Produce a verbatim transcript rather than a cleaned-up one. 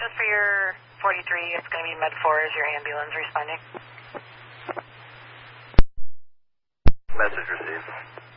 just for your forty-three, it's going to be Med four as your ambulance responding. Message received.